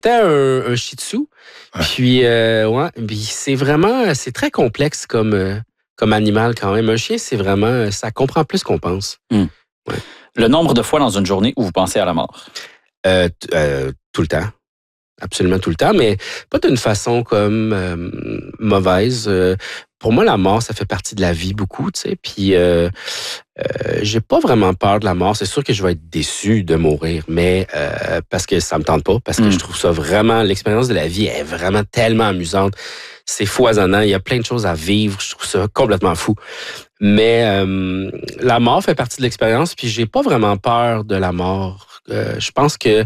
C'était un Shih Tzu. Ouais. Puis, puis c'est très complexe comme animal quand même. Un chien, ça comprend plus qu'on pense. Ouais. Le nombre de fois dans une journée où vous pensez à la mort? Tout le temps. Absolument tout le temps, mais pas d'une façon comme mauvaise. Pour moi, la mort, ça fait partie de la vie beaucoup, tu sais. Puis, j'ai pas vraiment peur de la mort. C'est sûr que je vais être déçu de mourir, mais parce que ça me tente pas, parce que je trouve ça vraiment, l'expérience de la vie est vraiment tellement amusante. C'est foisonnant. Il y a plein de choses à vivre. Je trouve ça complètement fou. Mais la mort fait partie de l'expérience, puis j'ai pas vraiment peur de la mort. Je pense que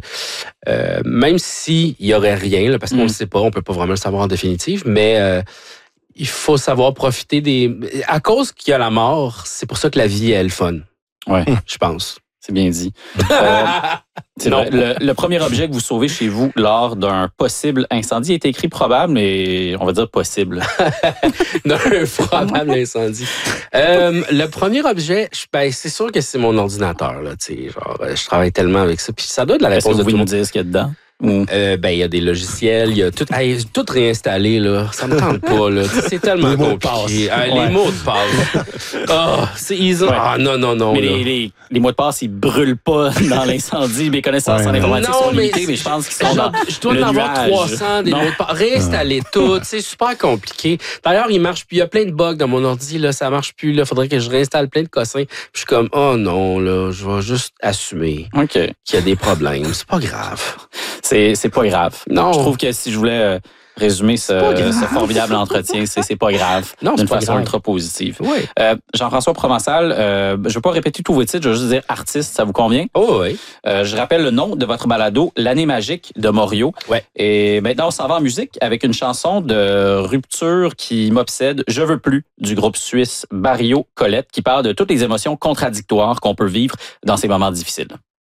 même s'il y aurait rien, là, parce qu'on ne sait pas, on peut pas vraiment le savoir en définitive, mais il faut savoir profiter des... À cause qu'il y a la mort, c'est pour ça que la vie est le fun. Ouais. Je pense. C'est bien dit. C'est vrai, le premier objet que vous sauvez chez vous lors d'un possible incendie est écrit probable, mais on va dire possible. D'un probable incendie. Le premier objet, c'est sûr que c'est mon ordinateur. Là, je travaille tellement avec ça. Puis ça doit être la Est-ce que réponse vous de pouvez tout le nous monde. dire ce qu'il y a dedans? Il y a des logiciels, il y a tout réinstallé, là. Ça me tente pas, là. C'est tellement Les mots de compliqué. passe. Les mots de passe. Ils ont... Ouais. Ah, non. Mais là. les mots de passe, ils brûlent pas dans l'incendie. Mes connaissances en informatique sont limitées, mais je pense qu'ils sont dans je dois le en avoir nuage. 300 des mots de passe. Réinstaller tout. C'est super compliqué. D'ailleurs, il marche plus. Il y a plein de bugs dans mon ordi, là. Ça marche plus, là. Faudrait que je réinstalle plein de cossins. Puis je suis comme, oh non, là. Je vais juste assumer OK. qu'il y a des problèmes. C'est pas grave. C'est pas grave. Non. Je trouve que si je voulais résumer ce formidable entretien, c'est pas grave. Non, c'est d'une pas façon grave. ultra positive. Oui. Jean-François Provençal, je ne vais pas répéter tous vos titres, je vais juste dire artiste, ça vous convient? Oh oui. Je rappelle le nom de votre balado, L'année magique de Morio. Ouais. Et maintenant, on s'en va en musique avec une chanson de rupture qui m'obsède, Je veux plus, du groupe suisse Barrio Colette, qui parle de toutes les émotions contradictoires qu'on peut vivre dans ces moments difficiles.